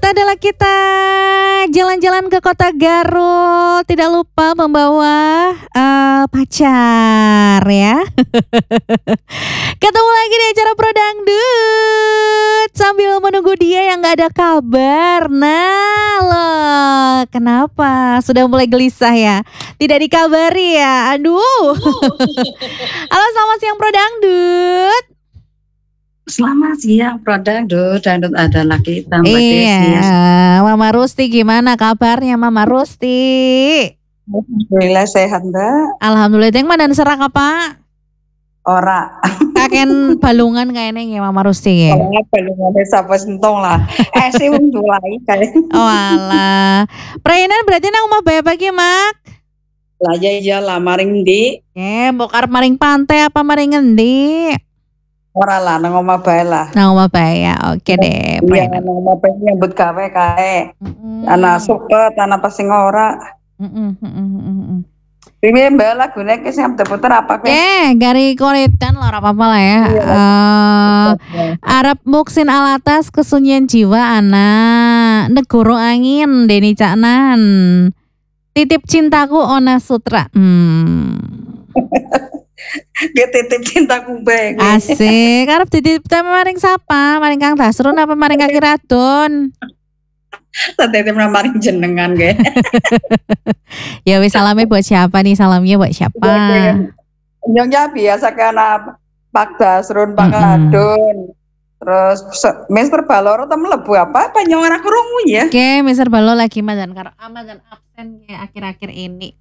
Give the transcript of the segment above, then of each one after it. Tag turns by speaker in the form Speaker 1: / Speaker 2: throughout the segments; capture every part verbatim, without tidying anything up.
Speaker 1: Dangdut adalah kita jalan-jalan ke kota Garut. Tidak lupa membawa uh, pacar ya. Ketemu lagi di acara Pro Dangdut sambil menunggu dia yang gak ada kabar. Nah loh, kenapa? Sudah mulai gelisah ya? Tidak dikabari ya? Aduh. Halo, selamat siang Pro Dangdut.
Speaker 2: Selamat siang Pro Dangdut, Dangdut adalah kita Mbak
Speaker 1: Iya,
Speaker 2: Desi.
Speaker 1: Mama Rusti gimana kabarnya Mama Rusti?
Speaker 2: Alhamdulillah sehat Mbak.
Speaker 1: Alhamdulillah, yang mana serak apa?
Speaker 2: Ora.
Speaker 1: Kaken balungan kayaknya ya Mama Rusti ya.
Speaker 2: Kalau balungannya sapa sentong lah. Eh sih wong mulai kayak.
Speaker 1: Oh alah. Perainan berarti nang omah bae pagi Mak?
Speaker 2: Lah ya iya lah maring ndi?
Speaker 1: Eh, mbok arep maring pantai apa maring ngendi?
Speaker 2: Ora lah nang omah bae lah.
Speaker 1: Nang omah bae ya. Oke deh,
Speaker 2: Iya
Speaker 1: Perainan.
Speaker 2: nang omah bae nyambut gawe kae. Ana suket, ana pasing ora.
Speaker 1: Heeh, heeh, heeh.
Speaker 2: Piye Mbak lagune ki sing puter apa kowe?
Speaker 1: Eh, gari koretan lah ora apa-apa lah ya.
Speaker 2: Iya,
Speaker 1: Eh, Arab muksin alatas kesunyian jiwa anak negoro angin Deni Caknan. Titip cintaku Ona Sutra. Hmm.
Speaker 2: Ge titip cintaku bae.
Speaker 1: Asik. Arep dititip maring sapa? Maring Kang Dasrun apa maring Kaki Radon?
Speaker 2: Titip maring jenengan ge.
Speaker 1: Ya wis salamnya buat siapa nih? Salamnya buat siapa?
Speaker 2: Nyonya biasa karena Pak Dasrun, Pak
Speaker 1: Mm-mm.
Speaker 2: Radon. Terus se- Mister Baloro tem mlebu apa? Apa nyong ora krungu ya?
Speaker 1: Oke, Mister Balo lagi madan karo amadan absen kayak akhir-akhir ini.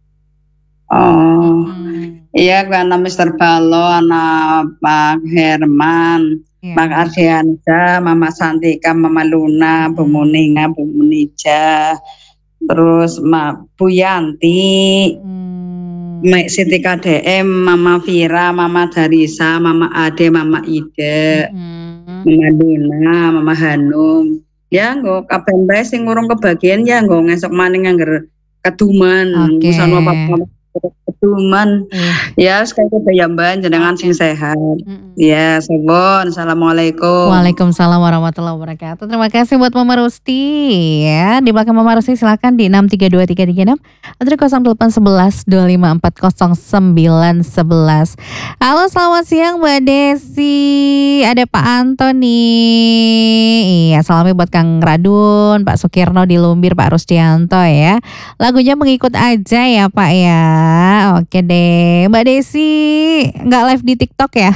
Speaker 2: Oh.
Speaker 1: Hmm.
Speaker 2: Iya karena Mister Balo, anak Pak Herman,
Speaker 1: Iya.
Speaker 2: Pak Ardiansa, Mama Santika, Mama Luna, Bu Muninga, Bu Munija, terus Ma Bu Yanti,
Speaker 1: Hmm.
Speaker 2: Mek Siti K D M, Mama Vira, Mama Darisa, Mama Ade, Mama Ide,
Speaker 1: Hmm.
Speaker 2: Mama Luna, Mama Hanum. Ya nggo kabeh bae sing urung kebagian ya nggo ngesuk maning angger keduman.
Speaker 1: Oke.
Speaker 2: Usan apa-apa keduman.
Speaker 1: Iya.
Speaker 2: Ya sekali bayamban jenengan sing sehat.
Speaker 1: Mm-mm.
Speaker 2: Ya, sabun. Assalamualaikum.
Speaker 1: Waalaikumsalam warahmatullahi wabarakatuh. Terima kasih buat Mama Rusti ya. Di belakang Mama Rusti silakan di enam tiga dua tiga tiga enam atau di nol delapan satu satu dua lima empat nol sembilan satu satu. Halo, selamat siang Mbak Desi. Ada Pak Antoni. Iya, salamnya buat Kang Radun, Pak Sukirno di Lumbir, Pak Rusdianto ya. Lagunya mengikut aja ya Pak ya. Oke deh. Mbak Desi nggak live di TikTok ya?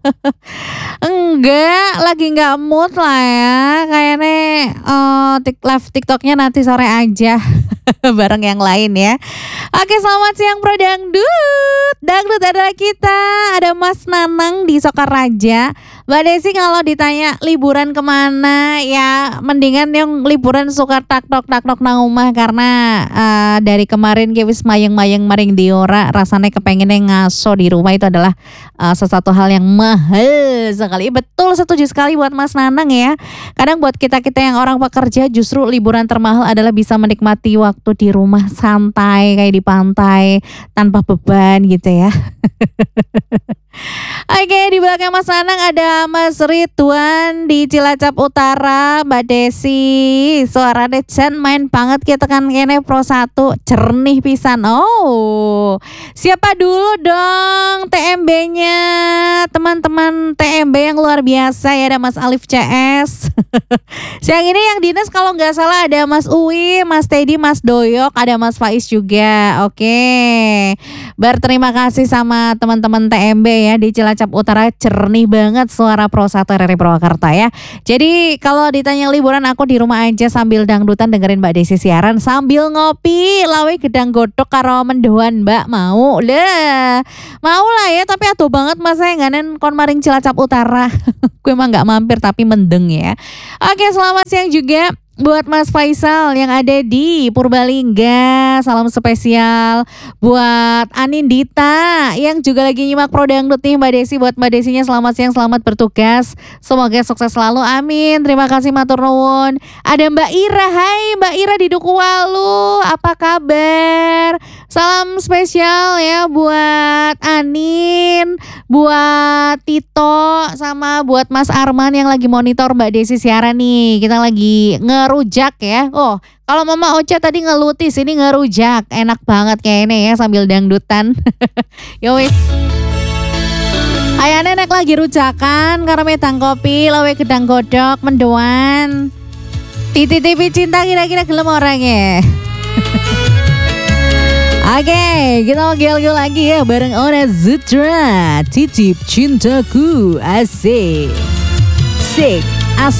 Speaker 1: Enggak, lagi nggak mood lah ya. Kayaknya uh, tik- live TikToknya nanti sore aja bareng yang lain ya. Oke, selamat siang Pro Dangdut. Dangdut adalah kita. Ada Mas Nanang di Sokaraja. Mbak Desi kalau ditanya liburan kemana ya, mendingan yang liburan suka tak-tok tak-tok nang omah karena uh, dari kemarin ge wis mayeng-mayeng maring diora rasanya kepengennya ngaso di rumah itu adalah uh, sesuatu hal yang mahal sekali. Betul, setuju sekali buat Mas Nanang ya. Kadang buat kita-kita yang orang pekerja justru liburan termahal adalah bisa menikmati waktu di rumah santai kayak di pantai tanpa beban gitu ya. Oke, di belakang Mas Nanang ada Mas Ridwan di Cilacap Utara. Mbak Desi, suara Dejan main banget kita kan kene Pro satu jernih pisan. Oh, siapa dulu dong T M B-nya? Teman-teman T M B yang luar biasa ya, ada Mas Alif C S. Siang ini yang dinas kalau nggak salah ada Mas Uwi, Mas Teddy, Mas Doyok, ada Mas Faiz juga. Oke, berterima kasih sama teman-teman T M B ya di Cilacap Utara, jernih banget suara Pro satu R R I Purwakarta ya. Jadi kalau ditanya liburan aku di rumah aja sambil dangdutan dengerin Mbak Desi siaran sambil ngopi lawe gedang godok karo mendoan Mbak, mau lah. Mau lah ya, tapi aduh banget mas saya nganen kon maring Cilacap Utara. Gue emang nggak mampir tapi mendeng ya. Oke, selamat siang juga buat Mas Faisal yang ada di Purbalingga. Salam spesial buat Anindita yang juga lagi nyimak Pro Dangdut nih Mbak Desi. Buat Mbak Desinya selamat siang, selamat bertugas. Semoga sukses selalu, amin. Terima kasih matur nuwun. Ada Mbak Ira, hai Mbak Ira di Dukuwalu, apa kabar? Salam spesial ya buat Anin, buat Tito, sama buat Mas Arman yang lagi monitor Mbak Desi siaran nih. Kita lagi ngerujak ya. Oh, kalau Mama Ocha tadi ngelutis, ini ngerujak. Enak banget kayaknya ya sambil dangdutan. Yo wis. Ayah nenek lagi rujakan karena metang kopi, lawe gedang godok, mendoan. Titi-tipi cinta kira-kira gelem orangnya. Oke, kita mau gel-gel lagi ya bareng Ona Zutra. Titip cintaku, asik. Sik.